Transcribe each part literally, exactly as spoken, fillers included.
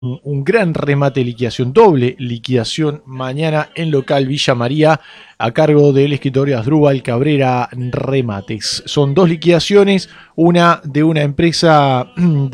un gran remate de liquidación, doble liquidación mañana en local Villa María a cargo del escritorio Asdrúbal Cabrera Remates. Son dos liquidaciones, una de una empresa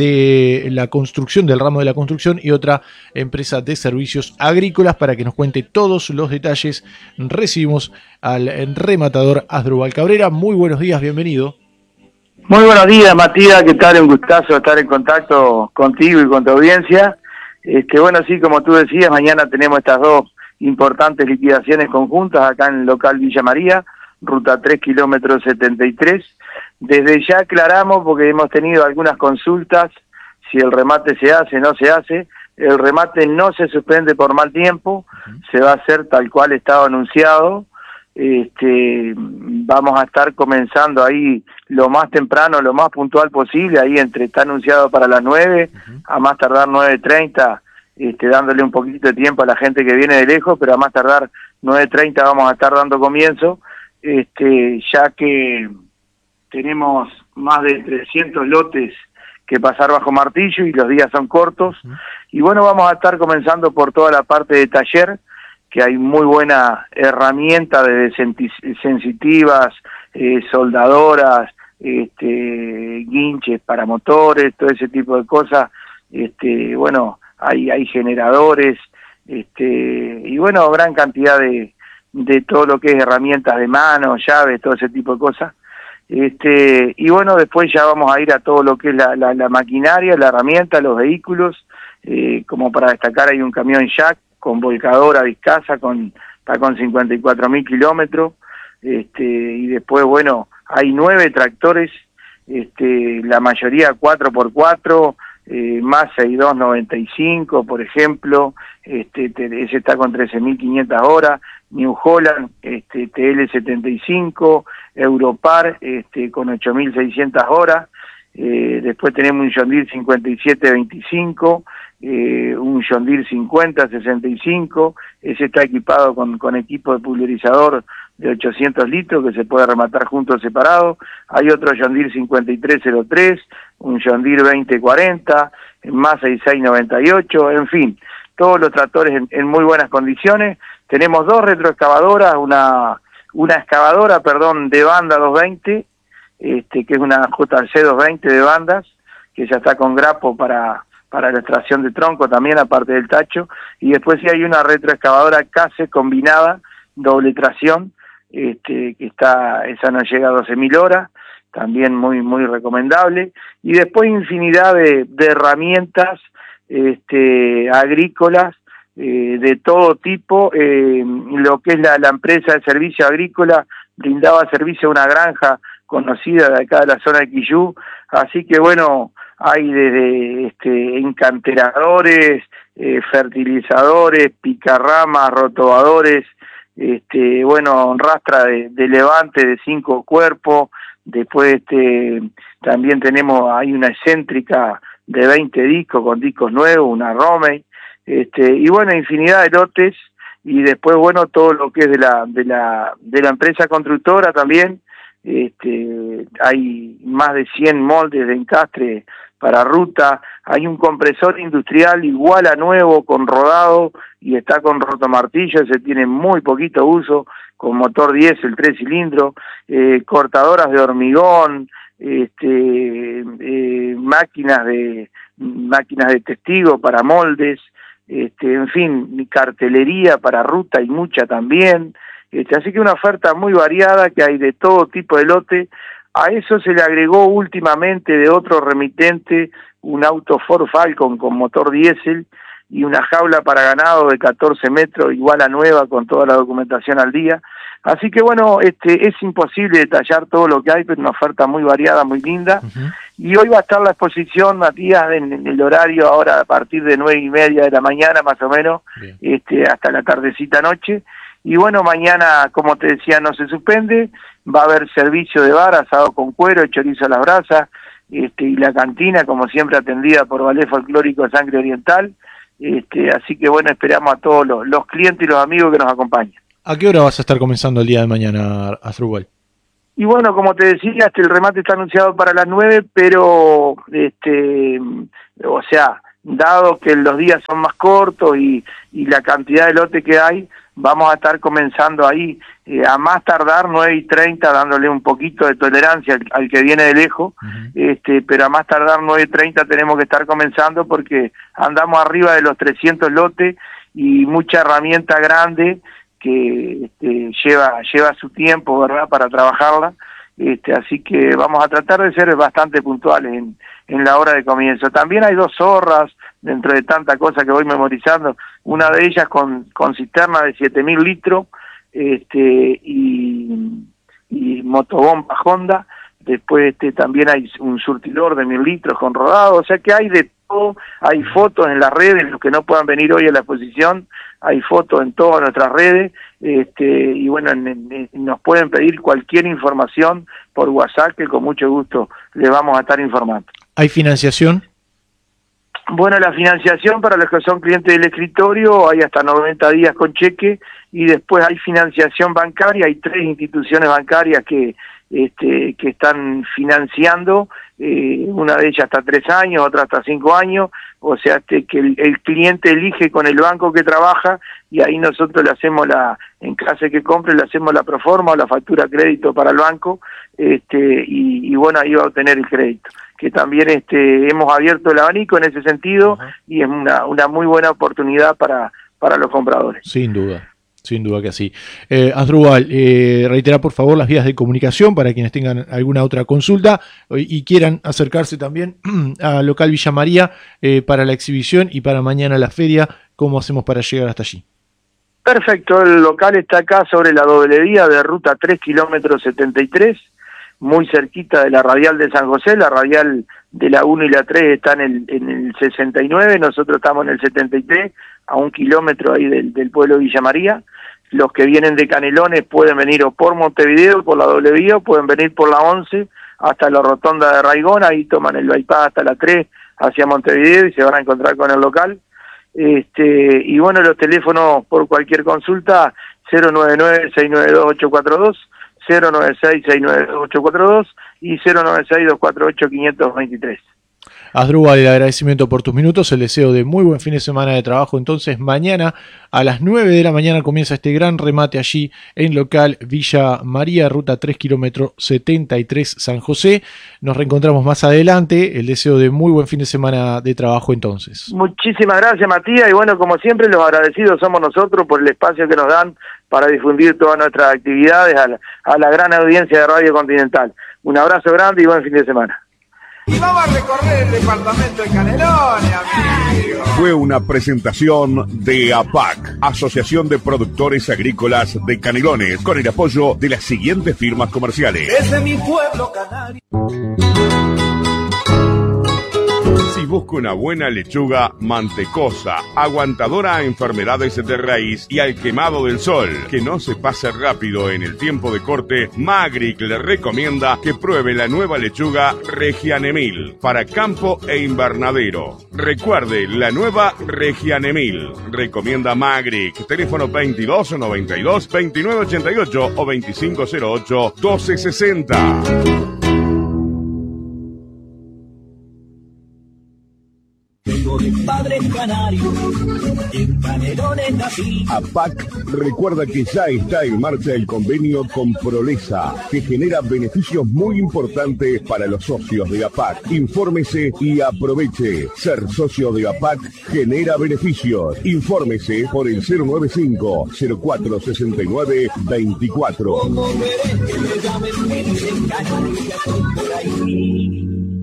de la construcción, del ramo de la construcción, y otra empresa de servicios agrícolas. Para que nos cuente todos los detalles, recibimos al rematador Asdrúbal Cabrera. Muy buenos días, bienvenido. Muy buenos días, Matías, ¿qué tal? Un gustazo estar en contacto contigo y con tu audiencia. Este, bueno, sí, como tú decías, mañana tenemos estas dos importantes liquidaciones conjuntas acá en el local Villa María, ruta tres, kilómetros setenta y tres. Desde ya aclaramos, porque hemos tenido algunas consultas, si el remate se hace o no se hace. El remate no se suspende por mal tiempo, se va a hacer tal cual estaba anunciado. Este, vamos a estar comenzando ahí lo más temprano, lo más puntual posible, ahí entre, está anunciado para las nueve, uh-huh. a más tardar nueve treinta, este, dándole un poquito de tiempo a la gente que viene de lejos, pero a más tardar nueve treinta vamos a estar dando comienzo, este, ya que tenemos más de trescientos lotes que pasar bajo martillo y los días son cortos, uh-huh. y bueno, vamos a estar comenzando por toda la parte de taller, que hay muy buena herramienta de sensitivas, eh, soldadoras, este, guinches para motores, todo ese tipo de cosas. Este, bueno, hay, hay generadores, este, y bueno, gran cantidad de, de todo lo que es herramientas de mano, llaves, todo ese tipo de cosas. Este, y bueno, después ya vamos a ir a todo lo que es la, la, la maquinaria, la herramienta, los vehículos, eh, como para destacar hay un camión jack con volcadora Vizcasa, con, está con cincuenta y cuatro mil kilómetros, este, y después, bueno, hay nueve tractores, este, la mayoría cuatro por cuatro, eh, Massa y dos noventa y cinco, por ejemplo, este, ese está con trece mil quinientas horas, New Holland, este, T L setenta y cinco, Europar, este, con ocho mil seiscientas horas, eh, después tenemos un John Deere cincuenta y siete veinticinco, Eh, un John Deere cincuenta sesenta y cinco, ese está equipado con, con equipo de pulverizador de ochocientos litros que se puede rematar junto o separado. Hay otro John Deere cincuenta y tres cero tres, un John Deere veinte cuarenta, Massa y seis noventa y ocho, en fin, todos los tractores en, en muy buenas condiciones. Tenemos dos retroexcavadoras, una, una excavadora, perdón, de banda doscientos veinte, este, que es una J C doscientos veinte de bandas, que ya está con grapo para para la extracción de tronco también, aparte del tacho, y después sí hay una retroexcavadora Case combinada, doble tracción, este, que está, esa nos llega a doce mil horas, también muy muy recomendable, y después infinidad de, de herramientas este, agrícolas, eh, de todo tipo, eh, lo que es la, la empresa de servicio agrícola, brindaba servicio a una granja conocida de acá de la zona de Quillú, así que bueno, hay desde este, encanteradores, eh, fertilizadores, picarramas, rotobadores, este, bueno, rastra de, de levante de cinco cuerpos, después este, también tenemos, hay una excéntrica de veinte discos con discos nuevos, una Romey, este, y bueno, infinidad de lotes, y después bueno, todo lo que es de la, de la, de la empresa constructora también, este, hay más de cien moldes de encastre para ruta, hay un compresor industrial igual a nuevo, con rodado, y está con rotomartillo, ese tiene muy poquito uso, con motor diésel, tres cilindros, eh, cortadoras de hormigón, este, eh, máquinas de máquinas de testigo para moldes, este, en fin, cartelería para ruta y mucha también, este, así que una oferta muy variada, que hay de todo tipo de lote. A eso se le agregó últimamente de otro remitente un auto Ford Falcon con motor diésel y una jaula para ganado de catorce metros, igual a nueva, con toda la documentación al día. Así que bueno, este, es imposible detallar todo lo que hay, pero una oferta muy variada, muy linda. Uh-huh. Y hoy va a estar la exposición, Matías, en, en el horario ahora a partir de nueve y media de la mañana, más o menos, este, hasta la tardecita noche. Y bueno, mañana, como te decía, no se suspende, va a haber servicio de bar, asado con cuero, chorizo a las brasas, este, y la cantina, como siempre, atendida por Ballet Folclórico de Sangre Oriental. Este, así que bueno, esperamos a todos los, los clientes y los amigos que nos acompañan. ¿A qué hora vas a estar comenzando el día de mañana, Asdrúbal? Y bueno, como te decía, este, el remate está anunciado para las nueve, pero, este, o sea, dado que los días son más cortos y, y la cantidad de lote que hay, vamos a estar comenzando ahí eh, a más tardar nueve y treinta, dándole un poquito de tolerancia al, al que viene de lejos, uh-huh. este, pero a más tardar nueve y treinta tenemos que estar comenzando porque andamos arriba de los trescientos lotes y mucha herramienta grande que este, lleva lleva su tiempo, ¿verdad?, para trabajarla, este, así que vamos a tratar de ser bastante puntuales en, en la hora de comienzo. También hay dos zorras, dentro de tanta cosa que voy memorizando, una de ellas con, con cisterna de siete mil litros este, y, y motobomba Honda. Después este, también hay un surtidor de mil litros con rodado, o sea que hay de todo, hay fotos en las redes, los que no puedan venir hoy a la exposición, hay fotos en todas nuestras redes, este, y bueno, en, en, nos pueden pedir cualquier información por WhatsApp, que con mucho gusto les vamos a estar informando. ¿Hay financiación? Bueno, la financiación para los que son clientes del escritorio hay hasta noventa días con cheque, y después hay financiación bancaria, hay tres instituciones bancarias que este, que están financiando, eh, una de ellas hasta tres años, otra hasta cinco años, o sea este, que el, el cliente elige con el banco que trabaja, y ahí nosotros le hacemos la, en caso de que compre, le hacemos la proforma o la factura a crédito para el banco, este, y, y bueno, ahí va a obtener el crédito, que también este, hemos abierto el abanico en ese sentido, uh-huh. y es una, una muy buena oportunidad para, para los compradores. Sin duda. Sin duda que sí. Eh, Asdrúbal, eh, reitera por favor las vías de comunicación para quienes tengan alguna otra consulta y quieran acercarse también a local Villa María eh, para la exhibición y para mañana la feria. ¿Cómo hacemos para llegar hasta allí? Perfecto, el local está acá sobre la doble vía de ruta tres, kilómetros setenta y tres, muy cerquita de la radial de San José. La radial de la uno y la tres están en el, en el sesenta y nueve, nosotros estamos en el setenta y tres, a un kilómetro ahí del, del pueblo de Villa María. Los que vienen de Canelones pueden venir o por Montevideo, por la doble vía, o pueden venir por la once hasta la rotonda de Raigón, ahí toman el bypass hasta la tres hacia Montevideo y se van a encontrar con el local. Este, y bueno, los teléfonos por cualquier consulta, cero nueve nueve, seis nueve dos, ocho cuatro dos, cero nueve seis, seis nueve dos, ocho cuatro dos y cero nueve seis, dos cuatro ocho, cinco dos tres. Asdrúbal, el agradecimiento por tus minutos, el deseo de muy buen fin de semana de trabajo. Entonces mañana a las nueve de la mañana comienza este gran remate allí en local Villa María, ruta tres, kilómetro setenta y tres, San José. Nos reencontramos más adelante, el deseo de muy buen fin de semana de trabajo entonces. Muchísimas gracias, Matías, y bueno, como siempre los agradecidos somos nosotros por el espacio que nos dan para difundir todas nuestras actividades a la, a la gran audiencia de Radio Continental. Un abrazo grande y buen fin de semana. Y vamos a recorrer el departamento de Canelones, amigo. Fue una presentación de A P A C, Asociación de Productores Agrícolas de Canelones, con el apoyo de las siguientes firmas comerciales. Desde mi pueblo canario. Si busca una buena lechuga mantecosa, aguantadora a enfermedades de raíz y al quemado del sol, que no se pase rápido en el tiempo de corte, Magric le recomienda que pruebe la nueva lechuga Regianemil para campo e invernadero. Recuerde, la nueva Regianemil. Recomienda Magric. Teléfono veintidós noventa y dos, veintinueve ochenta y ocho o veinticinco cero ocho, doce sesenta. Vengo de padres canarios, en Canelones nací. A P A C recuerda que ya está en marcha el convenio con Prolesa, que genera beneficios muy importantes para los socios de A P A C. Infórmese y aproveche. Ser socio de A P A C genera beneficios. Infórmese por el cero nueve cinco, cero cuatro seis nueve, veinticuatro. Como querés que me llamen, me dicen Canarios, ya estoy por ahí.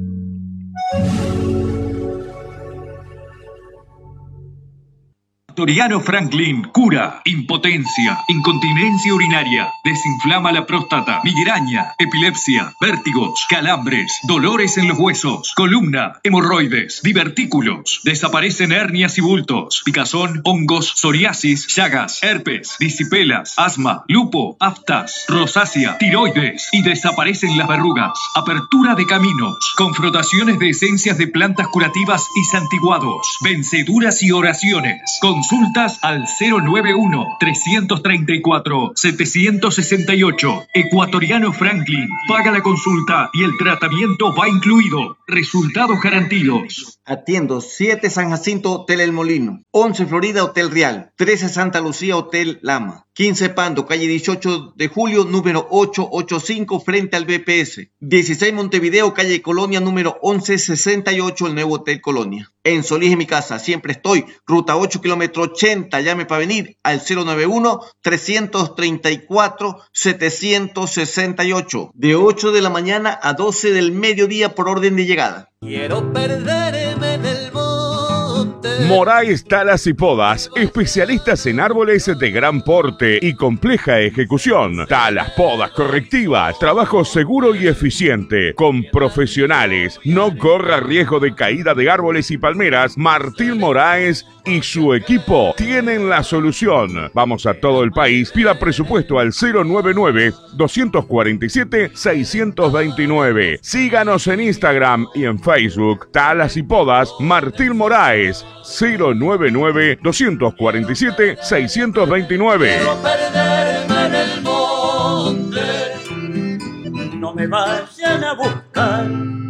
Toriano Franklin cura impotencia, incontinencia urinaria, desinflama la próstata, migraña, epilepsia, vértigos, calambres, dolores en los huesos, columna, hemorroides, divertículos, desaparecen hernias y bultos, picazón, hongos, psoriasis, llagas, herpes, disipelas, asma, lupo, aftas, rosácea, tiroides y desaparecen las verrugas. Apertura de caminos, con frotaciones de esencias de plantas curativas y santiguados, venceduras y oraciones, con Consultas al cero nueve uno, tres tres cuatro, siete seis ocho. Ecuatoriano Franklin. Paga la consulta y el tratamiento va incluido. Resultados garantidos. Atiendo siete San Jacinto Hotel El Molino, once Florida Hotel Real, trece Santa Lucía Hotel Lama, quince Pando, calle dieciocho de julio, número ochocientos ochenta y cinco, frente al B P S, dieciséis Montevideo, calle Colonia, número once sesenta y ocho, el nuevo Hotel Colonia. En Solís, en mi casa, siempre estoy, ruta ocho, kilómetro ochenta, llame para venir al cero nueve uno, tres tres cuatro, siete seis ocho, de ocho de la mañana a doce del mediodía por orden de llegada. Quiero perderme en el monte. Moraes Talas y Podas, especialistas en árboles de gran porte y compleja ejecución. Talas, podas correctivas, trabajo seguro y eficiente, con profesionales. No corra riesgo de caída de árboles y palmeras. Martín Moraes y su equipo tienen la solución. Vamos a todo el país. Pida presupuesto al cero nueve nueve, dos cuatro siete, seis dos nueve. Síganos en Instagram y en Facebook. Talas y Podas Martín Moraes. cero nueve nueve, dos cuatro siete, seis dos nueve. Quiero perderme en el monte. No me vayan a buscar.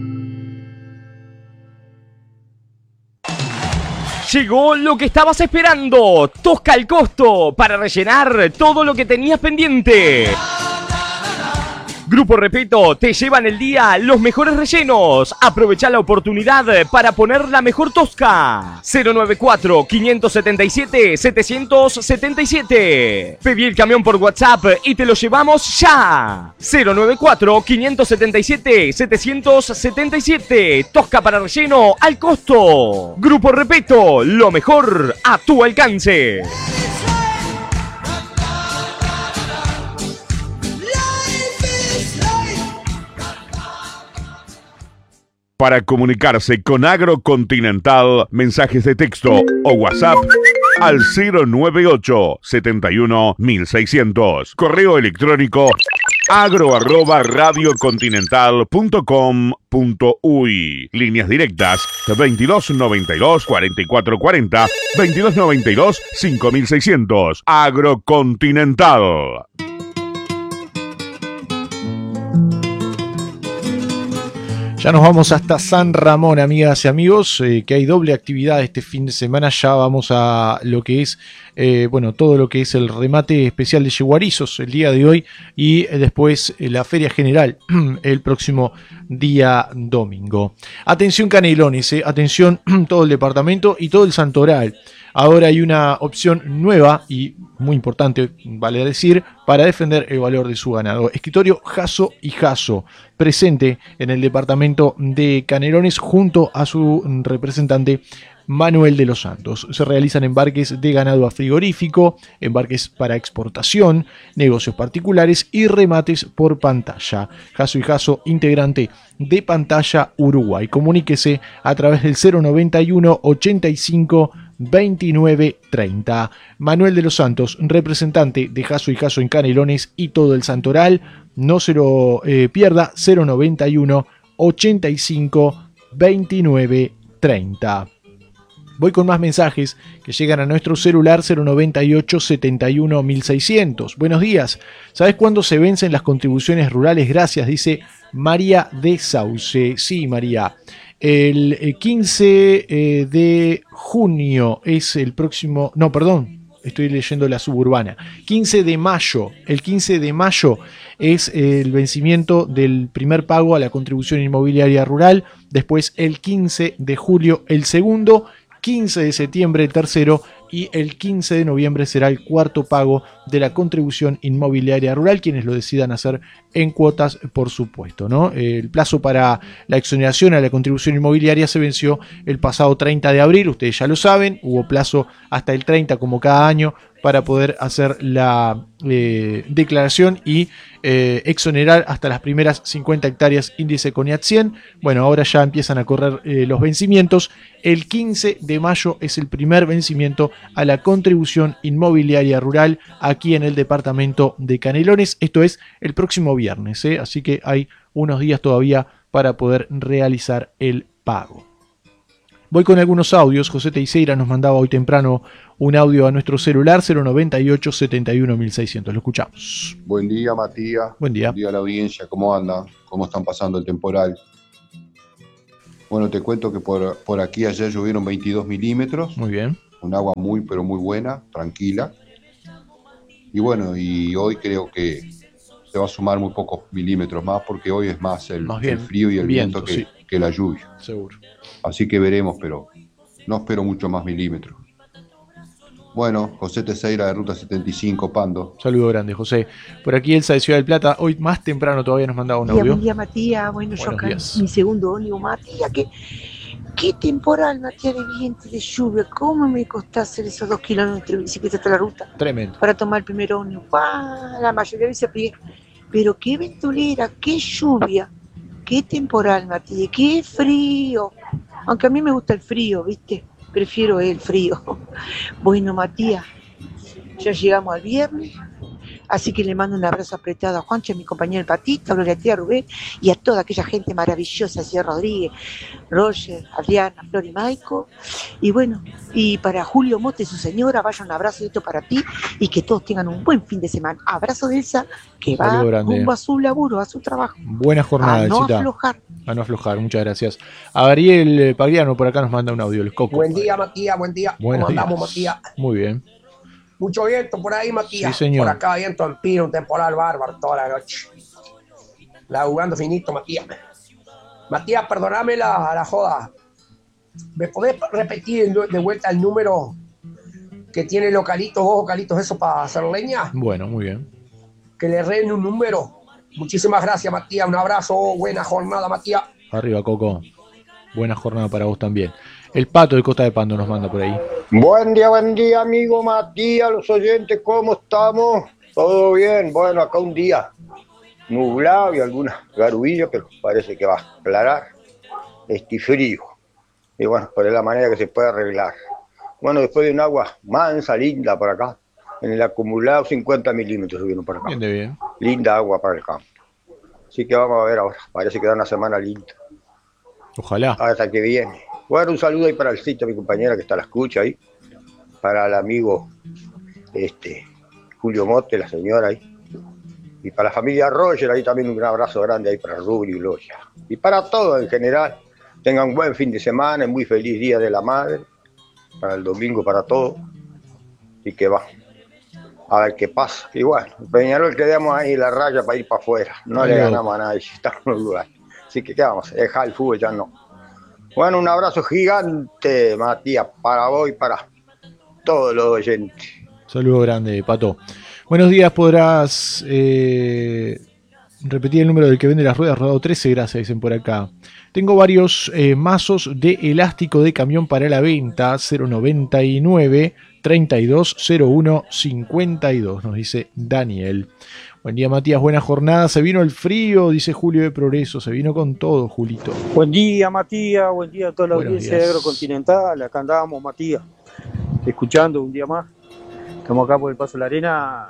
Llegó lo que estabas esperando. Tosca al costo para rellenar todo lo que tenías pendiente. Grupo Repeto te llevan el día los mejores rellenos. Aprovecha la oportunidad para poner la mejor tosca. cero nueve cuatro, cinco siete siete, siete siete siete. Pedí el camión por WhatsApp y te lo llevamos ya. cero nueve cuatro, cinco siete siete, siete siete siete. Tosca para relleno al costo. Grupo Repeto, lo mejor a tu alcance. Para comunicarse con Agrocontinental, mensajes de texto o WhatsApp al cero nueve ocho, setenta y uno, mil seiscientos. Correo electrónico agro arroba radiocontinental punto com punto uy. Líneas directas veintidós noventa y dos, cuarenta y cuatro cuarenta, veintidós noventa y dos, cinco mil seiscientos. Agrocontinental. Ya nos vamos hasta San Ramón, amigas y amigos, eh, que hay doble actividad este fin de semana. Ya vamos a lo que es, eh, bueno, todo lo que es el remate especial de yeguarizos el día de hoy y eh, después eh, la feria general el próximo día domingo. Atención Canelones, eh, atención todo el departamento y todo el Santoral. Ahora hay una opción nueva y muy importante, vale decir, para defender el valor de su ganado. Escritorio Jasso y Jasso, presente en el departamento de Canelones junto a su representante Manuel de los Santos. Se realizan embarques de ganado a frigorífico, embarques para exportación, negocios particulares y remates por pantalla. Jasso y Jasso, integrante de Pantalla Uruguay. Comuníquese a través del cero noventa y uno, ochenta y cinco, veintinueve treinta. Manuel de los Santos, representante de Jasso y Jasso en Canelones y todo el Santoral. No se lo eh, pierda, cero noventa y uno, ochenta y cinco, veintinueve treinta. Voy con más mensajes que llegan a nuestro celular cero noventa y ocho, setenta y uno, mil seiscientos. Buenos días. ¿Sabes cuándo se vencen las contribuciones rurales? Gracias, dice María de Sauce. Sí, María. El quince de junio es el próximo... No, perdón, estoy leyendo la suburbana. quince de mayo. El quince de mayo es el vencimiento del primer pago a la contribución inmobiliaria rural. Después el quince de julio el segundo. quince de septiembre el tercero y el quince de noviembre será el cuarto pago de la contribución inmobiliaria rural, quienes lo decidan hacer en cuotas, por supuesto, ¿no? El plazo para la exoneración a la contribución inmobiliaria se venció el pasado treinta de abril, ustedes ya lo saben, hubo plazo hasta el treinta como cada año para poder hacer la eh, declaración y eh, exonerar hasta las primeras cincuenta hectáreas índice CONIAT cien. Bueno, ahora ya empiezan a correr eh, los vencimientos. El quince de mayo es el primer vencimiento a la contribución inmobiliaria rural aquí en el departamento de Canelones. Esto es el próximo viernes, ¿eh? Así que hay unos días todavía para poder realizar el pago. Voy con algunos audios. José Teixeira nos mandaba hoy temprano un audio a nuestro celular cero noventa y ocho setenta y uno mil seiscientos. Lo escuchamos. Buen día, Matías. Buen día. Buen día a la audiencia. ¿Cómo andan? ¿Cómo están pasando el temporal? Bueno, te cuento que por, por aquí ayer llovieron veintidós milímetros. Muy bien. Un agua muy, pero muy buena, tranquila. Y bueno, y hoy creo que se va a sumar muy pocos milímetros más porque hoy es más el, más bien, el frío y el viento, viento que, sí. que la lluvia. Seguro. Así que veremos, pero no espero mucho más milímetros. Bueno, José Teixeira de Ruta setenta y cinco, Pando. Saludo grande, José. Por aquí Elsa de Ciudad del Plata, hoy más temprano todavía nos mandaba un Buen día, audio. buen día, Matías. Bueno, yo Buenos acá días. mi segundo ónibus, Matías, que qué temporal, Matías, de viento y de lluvia. ¿Cómo me costó hacer esos dos kilómetros de bicicleta hasta la ruta? Tremendo. Para tomar el primer ónibus. ¡Bah! La mayoría de veces pegué. Pero qué ventolera, qué lluvia, qué temporal, Matías, qué frío. Aunque a mí me gusta el frío, ¿viste? Prefiero el frío. Bueno, Matías, ya llegamos al viernes, así que le mando un abrazo apretado a Juancha, a mi compañero el Patito, a Gloria Tía Rubén y a toda aquella gente maravillosa, Ciudad Rodríguez, Roger, Adriana, Flor y Maico. Y bueno, y para Julio Mote y su señora, vaya un abrazo de esto para ti y que todos tengan un buen fin de semana. Abrazo de Elsa, que va Saludo grande. rumbo a su laburo, a su trabajo. Buena jornada, A no Elcita. aflojar. A no aflojar, muchas gracias. A Ariel Pagliano por acá nos manda un audio, el Coco. Buen día, Matías, buen día. Buenos ¿Cómo andamos, días. Matías? Muy bien. Mucho viento por ahí, Matías. Sí, señor. Por acá viento en pino, un temporal bárbaro toda la noche. La jugando finito, Matías. Matías, perdóname la, la joda. ¿Me podés repetir de vuelta el número que tiene localitos, dos vocalitos, eso para hacer leña? Bueno, muy bien. Que le reen un número. Muchísimas gracias, Matías. Un abrazo. Buena jornada, Matías. Arriba, Coco. Buena jornada para vos también. El Pato de Costa de Pando nos manda por ahí. Buen día, buen día, amigo Matías, los oyentes, ¿cómo estamos? ¿Todo bien? Bueno, acá un día nublado y algunas garullas, pero parece que va a aclarar este frío. Y bueno, por la manera que se puede arreglar. Bueno, después de un agua mansa, linda por acá, en el acumulado cincuenta milímetros subieron para acá. Bien de bien. Linda agua para el campo. Así que vamos a ver ahora, parece que da una semana linda. Ojalá. Hasta que viene. Bueno, un saludo ahí para el sitio, mi compañera que está a la escucha ahí. Para el amigo este Julio Mote, la señora ahí. Y para la familia Roger, ahí también un abrazo grande ahí para Rubri y Gloria. Y para todos en general, tengan un buen fin de semana, muy feliz Día de la Madre. Para el domingo, para todos. Y que va. A ver qué pasa. Y bueno, Peñarol quedamos ahí la raya para ir para afuera. No Ay, le no. ganamos a nadie, estamos en un lugar. Así que, ¿qué vamos? Dejar el fútbol ya no. Bueno, un abrazo gigante, Matías, para vos y para todos los oyentes. Saludo grande, Pato. Buenos días, podrás eh, repetir el número del que vende las ruedas, rodado trece, gracias, dicen por acá. Tengo varios eh, mazos de elástico de camión para la venta, cero noventa y nueve, treinta y dos, cero uno, cincuenta y dos, nos dice Daniel. Buen día, Matías, buena jornada. Se vino el frío, dice Julio de Progreso. Se vino con todo, Julito. Buen día, Matías. Buen día a toda la Buenos audiencia días. de Agrocontinental. Acá andábamos, Matías, escuchando un día más. Estamos acá por el Paso de la Arena.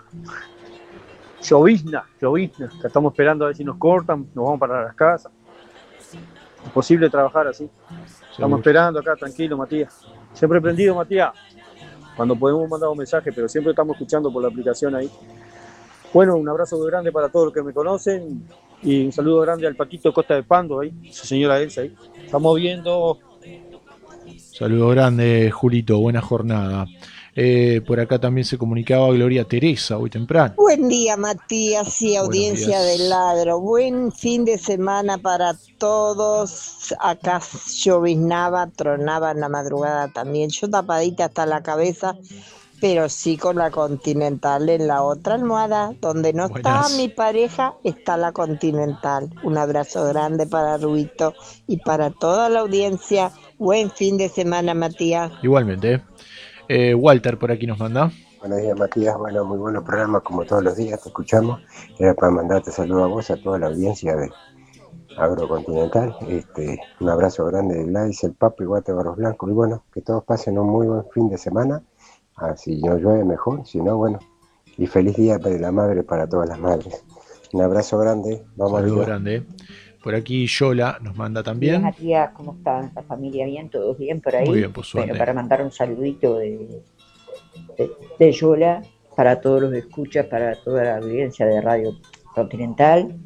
Llovizna, llovizna. La estamos esperando a ver si nos cortan. Nos vamos para las casas. Imposible trabajar así. Estamos Seguro. esperando acá, tranquilo, Matías. Siempre prendido, Matías. Cuando podemos mandar un mensaje, pero siempre estamos escuchando por la aplicación ahí. Bueno, un abrazo muy grande para todos los que me conocen y un saludo grande al Paquito de Costa de Pando ahí, su señora Elsa ahí. Estamos viendo. Saludo grande, Julito. Buena jornada. Eh, por acá también se comunicaba Gloria Teresa hoy temprano. Buen día, Matías y audiencia días. del Ladro. Buen fin de semana para todos. Acá lloviznaba, tronaba en la madrugada también. Yo tapadita hasta la cabeza, pero sí con la Continental en la otra almohada. Donde no Buenas. está mi pareja, está la Continental. Un abrazo grande para Ruito y para toda la audiencia. Buen fin de semana, Matías. Igualmente. Eh, Walter por aquí nos manda. Buenos días, Matías. Bueno, muy buenos programas como todos los días, te escuchamos. Era para mandarte saludos a vos, a toda la audiencia de Agrocontinental. Este, un abrazo grande de Gladys, el Papo y Guate Barros Blancos. Y bueno, que todos pasen un muy buen fin de semana. Ah, si no llueve mejor, si no, bueno. Y feliz día de la madre para todas las madres. Un abrazo grande. Vamos Saludo arriba. grande. Por aquí Yola nos manda también. Hola, Matías, ¿cómo están? ¿La familia bien? ¿Todos bien por ahí? Muy bien, por suerte. Bueno, para mandar un saludito de, de, de Yola para todos los escuchas, para toda la audiencia de Radio Continental,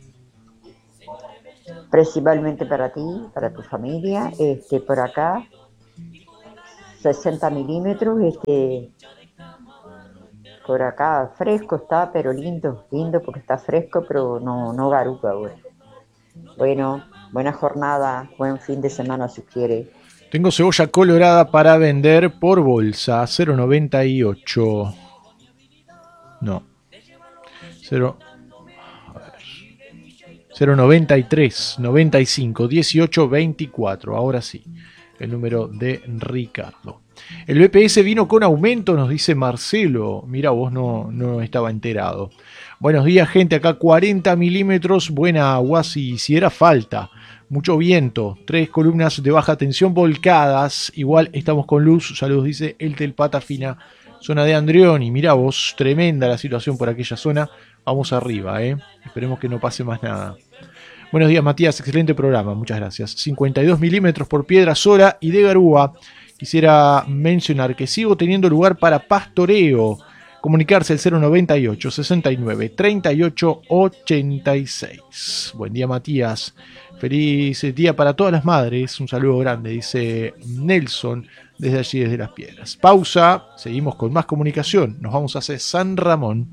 principalmente para ti, para tu familia. Este, por acá, sesenta milímetros, este, por acá fresco está, pero lindo, lindo porque está fresco, pero no, no garupa ahora. Bueno, buena jornada, buen fin de semana si quiere. Tengo cebolla colorada para vender por bolsa, cero noventa y ocho. No. cero, a ver. cero noventa y tres, noventa y cinco, dieciocho, veinticuatro. Ahora sí, el número de Ricardo. El B P S vino con aumento, nos dice Marcelo. Mira, vos no, no estaba enterado. Buenos días, gente. Acá cuarenta milímetros, buena agua, si, si era falta. Mucho viento, tres columnas de baja tensión volcadas. Igual estamos con luz. Saludos, dice el Telpata Fina, zona de Andrioni. Mirá vos, tremenda la situación por aquella zona. Vamos arriba, eh. Esperemos que no pase más nada. Buenos días, Matías. Excelente programa, muchas gracias. cincuenta y dos milímetros por Piedra Sola y de Garúa. Quisiera mencionar que sigo teniendo lugar para pastoreo. Comunicarse al cero noventa y ocho, sesenta y nueve, treinta y ocho, ochenta y seis. Buen día, Matías. Feliz día para todas las madres. Un saludo grande, dice Nelson, desde allí, desde Las Piedras. Pausa, seguimos con más comunicación. Nos vamos hacia San Ramón.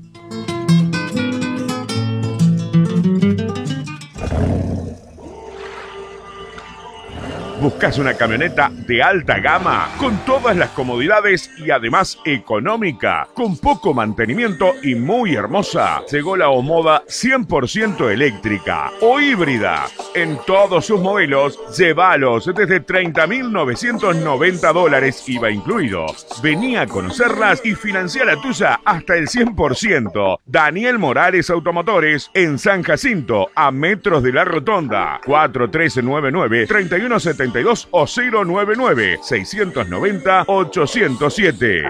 ¿Buscas una camioneta de alta gama con todas las comodidades y además económica, con poco mantenimiento y muy hermosa? Llegó la Omoda cien por ciento eléctrica o híbrida. En todos sus modelos, llévalos desde treinta mil novecientos noventa dólares, I V A incluido. Vení a conocerlas y financiar la tuya hasta el cien por ciento. Daniel Morales Automotores en San Jacinto, a metros de la Rotonda. cuatro tres nueve nueve, tres uno siete dos o cero nueve nueve, seiscientos noventa, ochocientos siete.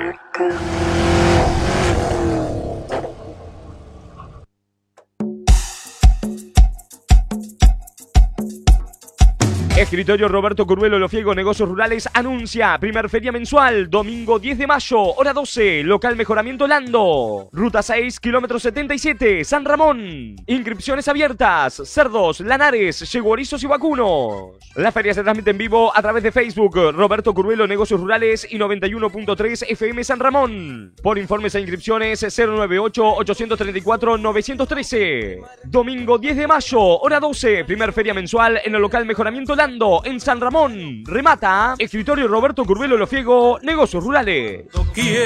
Escritorio Roberto Curvelo Lofiego Negocios Rurales anuncia primer feria mensual, domingo diez de mayo, hora doce, local Mejoramiento Lando, ruta seis, kilómetro setenta y siete, San Ramón. Inscripciones abiertas, cerdos, lanares, yeguorizos y vacunos. La feria se transmite en vivo a través de Facebook, Roberto Curvelo Negocios Rurales y noventa y uno punto tres F M San Ramón. Por informes e inscripciones cero nueve ocho, ocho tres cuatro, nueve uno tres. Domingo diez de mayo, hora doce, primer feria mensual en el local Mejoramiento Lando, en San Ramón. Remata Escritorio Roberto Curvelo Lofiego Negocios Rurales.